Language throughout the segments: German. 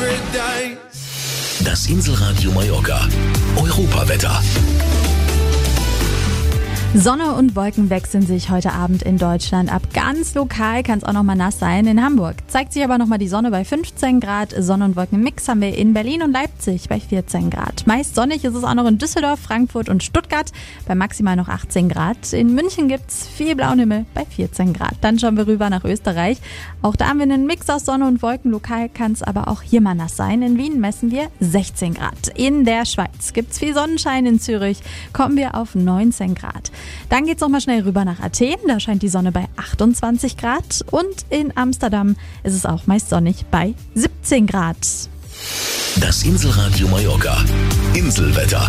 Das Inselradio Mallorca. Europawetter. Sonne und Wolken wechseln sich heute Abend in Deutschland ab. Ganz lokal kann es auch noch mal nass sein. In Hamburg zeigt sich aber noch mal die Sonne bei 15 Grad. Sonne- und Wolkenmix haben wir in Berlin und Leipzig bei 14 Grad. Meist sonnig ist es auch noch in Düsseldorf, Frankfurt und Stuttgart bei maximal noch 18 Grad. In München gibt's viel blauen Himmel bei 14 Grad. Dann schauen wir rüber nach Österreich. Auch da haben wir einen Mix aus Sonne und Wolken. Lokal kann es aber auch hier mal nass sein. In Wien messen wir 16 Grad. In der Schweiz gibt's viel Sonnenschein. In Zürich kommen wir auf 19 Grad. Dann geht's noch mal schnell rüber nach Athen. Da scheint die Sonne bei 28 Grad. Und in Amsterdam ist es auch meist sonnig bei 17 Grad. Das Inselradio Mallorca. Inselwetter.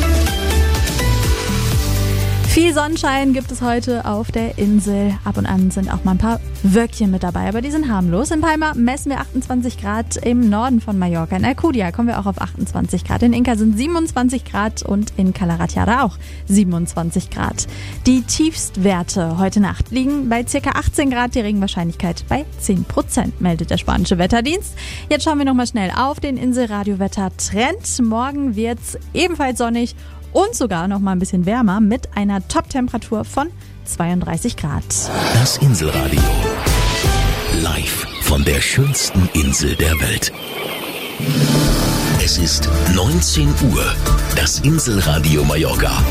Viel Sonnenschein gibt es heute auf der Insel. Ab und an sind auch mal ein paar Wölkchen mit dabei, aber die sind harmlos. In Palma messen wir 28 Grad, im Norden von Mallorca. In Alcudia kommen wir auch auf 28 Grad. In Inca sind 27 Grad und in Cala Ratjada auch 27 Grad. Die Tiefstwerte heute Nacht liegen bei ca. 18 Grad, die Regenwahrscheinlichkeit bei 10%, meldet der spanische Wetterdienst. Jetzt schauen wir nochmal schnell auf den Inselradio-Wetter-Trend. Morgen wird's ebenfalls sonnig und sogar noch mal ein bisschen wärmer mit einer Top-Temperatur von 32 Grad. Das Inselradio. Live von der schönsten Insel der Welt. Es ist 19 Uhr. Das Inselradio Mallorca.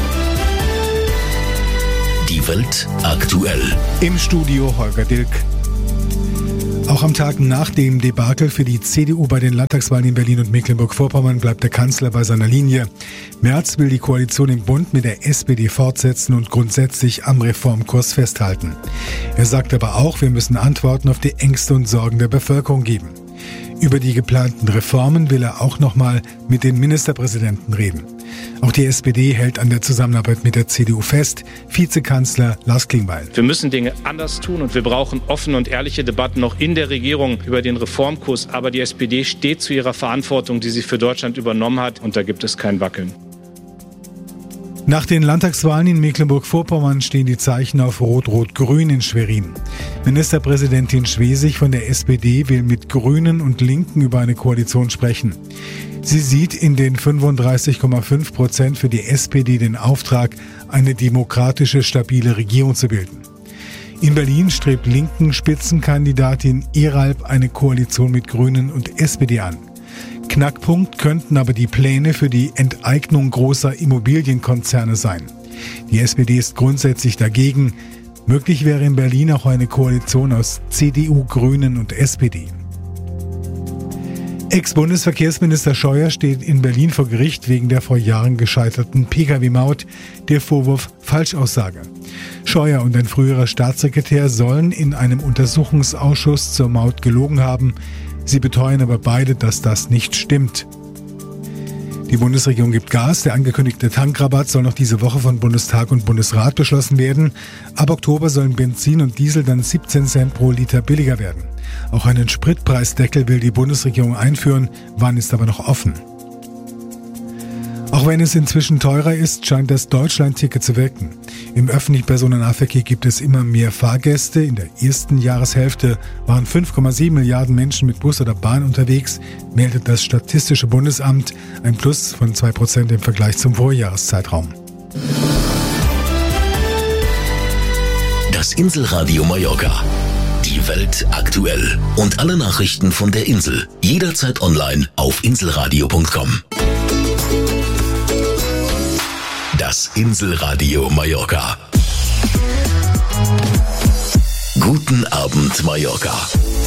Die Welt aktuell. Im Studio Holger Dilk. Auch am Tag nach dem Debakel für die CDU bei den Landtagswahlen in Berlin und Mecklenburg-Vorpommern bleibt der Kanzler bei seiner Linie. Merz will die Koalition im Bund mit der SPD fortsetzen und grundsätzlich am Reformkurs festhalten. Er sagt aber auch, wir müssen Antworten auf die Ängste und Sorgen der Bevölkerung geben. Über die geplanten Reformen will er auch nochmal mit den Ministerpräsidenten reden. Auch die SPD hält an der Zusammenarbeit mit der CDU fest. Vizekanzler Lars Klingbeil. Wir müssen Dinge anders tun und wir brauchen offene und ehrliche Debatten noch in der Regierung über den Reformkurs. Aber die SPD steht zu ihrer Verantwortung, die sie für Deutschland übernommen hat, und da gibt es kein Wackeln. Nach den Landtagswahlen in Mecklenburg-Vorpommern stehen die Zeichen auf Rot-Rot-Grün in Schwerin. Ministerpräsidentin Schwesig von der SPD will mit Grünen und Linken über eine Koalition sprechen. Sie sieht in den 35,5% für die SPD den Auftrag, eine demokratische, stabile Regierung zu bilden. In Berlin strebt linken Spitzenkandidatin Iralp eine Koalition mit Grünen und SPD an. Knackpunkt könnten aber die Pläne für die Enteignung großer Immobilienkonzerne sein. Die SPD ist grundsätzlich dagegen. Möglich wäre in Berlin auch eine Koalition aus CDU, Grünen und SPD. Ex-Bundesverkehrsminister Scheuer steht in Berlin vor Gericht wegen der vor Jahren gescheiterten Pkw-Maut, der Vorwurf Falschaussage. Scheuer und ein früherer Staatssekretär sollen in einem Untersuchungsausschuss zur Maut gelogen haben. Sie beteuern aber beide, dass das nicht stimmt. Die Bundesregierung gibt Gas. Der angekündigte Tankrabatt soll noch diese Woche von Bundestag und Bundesrat beschlossen werden. Ab Oktober sollen Benzin und Diesel dann 17 Cent pro Liter billiger werden. Auch einen Spritpreisdeckel will die Bundesregierung einführen. Wann ist aber noch offen. Auch wenn es inzwischen teurer ist, scheint das Deutschland-Ticket zu wirken. Im öffentlichen Personennahverkehr gibt es immer mehr Fahrgäste. In der ersten Jahreshälfte waren 5,7 Milliarden Menschen mit Bus oder Bahn unterwegs, meldet das Statistische Bundesamt, ein Plus von 2% im Vergleich zum Vorjahreszeitraum. Das Inselradio Mallorca. Die Welt aktuell. Und alle Nachrichten von der Insel. Jederzeit online auf inselradio.com. Das Inselradio Mallorca. Guten Abend, Mallorca.